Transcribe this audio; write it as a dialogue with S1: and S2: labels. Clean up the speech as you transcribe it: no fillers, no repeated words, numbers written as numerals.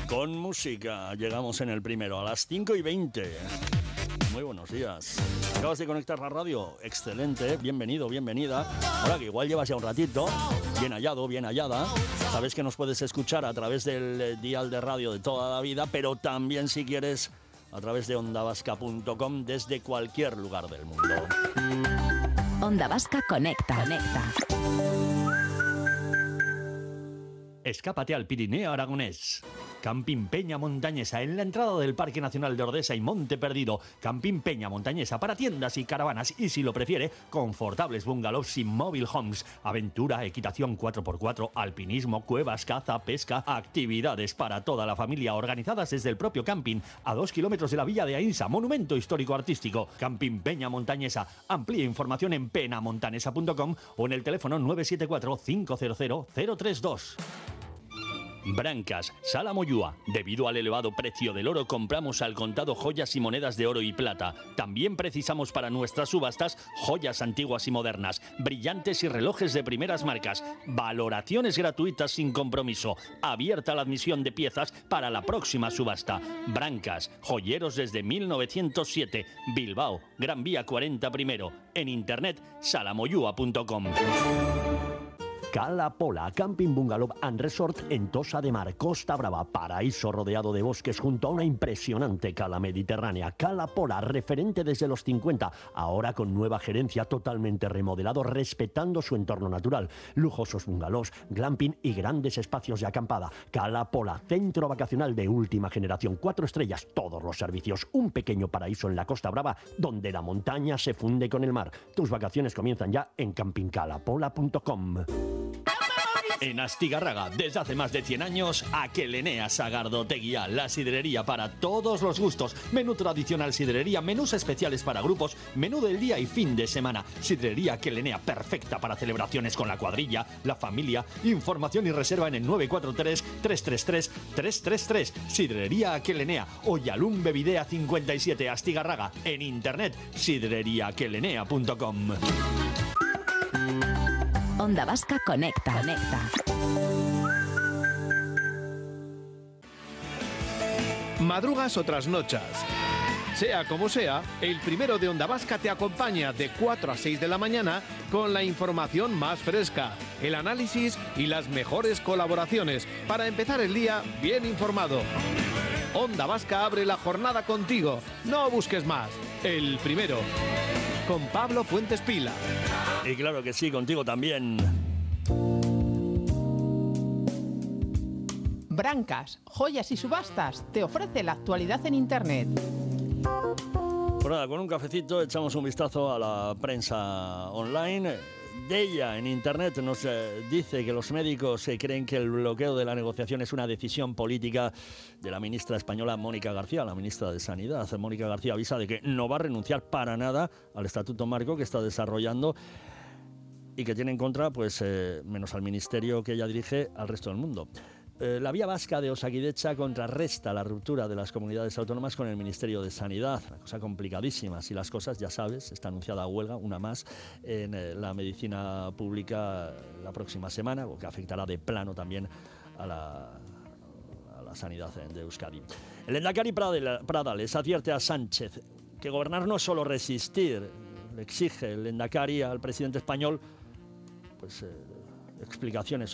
S1: Con música llegamos en el primero a las 5:20. Muy buenos días. Acabas de conectar la radio. Excelente, bienvenido, bienvenida. Ahora que igual llevas ya un ratito, bien hallado, bien hallada. Sabes que nos puedes escuchar a través del dial de radio de toda la vida, pero también si quieres a través de ondavasca.com desde cualquier lugar del mundo.
S2: Onda Vasca conecta.
S1: Escápate al Pirineo aragonés. Camping Peña Montañesa, en la entrada del Parque Nacional de Ordesa y Monte Perdido. Camping Peña Montañesa para tiendas y caravanas y, si lo prefiere, confortables bungalows y mobile homes. Aventura, equitación 4x4, alpinismo, cuevas, caza, pesca, actividades para toda la familia organizadas desde el propio camping, a 2 kilómetros de la villa de Ainsa, monumento histórico-artístico. Camping Peña Montañesa. Amplía información en penamontanesa.com o en el teléfono 974 500 032. Brancas, Sala Moyúa. Debido al elevado precio del oro, compramos al contado joyas y monedas de oro y plata. También precisamos para nuestras subastas joyas antiguas y modernas, brillantes y relojes de primeras marcas. Valoraciones gratuitas sin compromiso. Abierta la admisión de piezas para la próxima subasta. Brancas, joyeros desde 1907. Bilbao, Gran Vía 40 primero. En internet, salamoyúa.com. Cala Pola, Camping Bungalow and Resort en Tossa de Mar, Costa Brava, paraíso rodeado de bosques junto a una impresionante cala mediterránea. Cala Pola, referente desde los 50, ahora con nueva gerencia, totalmente remodelado, respetando su entorno natural. Lujosos bungalows, glamping y grandes espacios de acampada. Cala Pola, centro vacacional de última generación, 4 estrellas, todos los servicios, un pequeño paraíso en la Costa Brava, donde la montaña se funde con el mar. Tus vacaciones comienzan ya en campingcalapola.com. En Astigarraga, desde hace más de 100 años, Aquelenea Sagardoteguía, la sidrería para todos los gustos. Menú tradicional sidrería, menús especiales para grupos, menú del día y fin de semana. Sidrería Aquelenea, perfecta para celebraciones con la cuadrilla, la familia. Información y reserva en el 943-333-333. Sidrería Aquelenea, Oyalum Bevidea 57, Astigarraga. En internet, sidreriaaquelenea.com.
S2: Onda Vasca conecta.
S3: Madrugas o trasnochas. Sea como sea, el primero de Onda Vasca te acompaña de 4 a 6 de la mañana con la información más fresca, el análisis y las mejores colaboraciones para empezar el día bien informado. Onda Vasca abre la jornada contigo. No busques más. El primero. Con Pablo Fuentes Pila.
S1: Y claro que sí, contigo también.
S4: Brancas, joyas y subastas te ofrece la actualidad en internet.
S1: Pues nada, con un cafecito echamos un vistazo a la prensa online. De ella en internet nos dice que los médicos creen que el bloqueo de la negociación es una decisión política de la ministra española Mónica García, la ministra de Sanidad. Mónica García avisa de que no va a renunciar para nada al estatuto marco que está desarrollando y que tiene en contra, pues menos al ministerio que ella dirige, al resto del mundo. La vía vasca de Osakidecha contrarresta la ruptura de las comunidades autónomas con el Ministerio de Sanidad. Una cosa complicadísima. Si las cosas, ya sabes, está anunciada huelga, una más, en la medicina pública la próxima semana, o que afectará de plano también a la sanidad de Euskadi. El lehendakari Prada les advierte a Sánchez que gobernar no es solo resistir. Le exige el lehendakari al presidente español, pues explicaciones